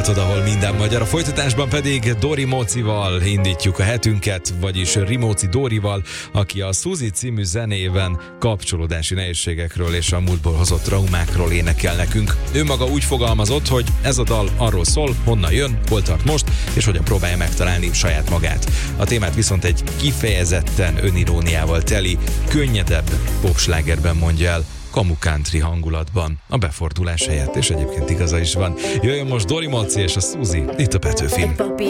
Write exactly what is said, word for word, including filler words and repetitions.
hallgatod, ahol minden magyar. A folytatásban pedig Dori Mócival indítjuk a hetünket, vagyis Rimóci Dórival, aki a Suzy című zenében kapcsolódási nehézségekről és a múltból hozott traumákról énekel nekünk. Ő maga úgy fogalmazott, hogy ez a dal arról szól, honnan jön, hol tart most, és hogyan próbálja megtalálni saját magát. A témát viszont egy kifejezetten öniróniával teli, könnyedebb popslágerben mondja el, kamu country hangulatban, a befordulás helyett, és egyébként igaza is van. Jöjjön most Dori Móci és a Suzy, itt a Petőfin.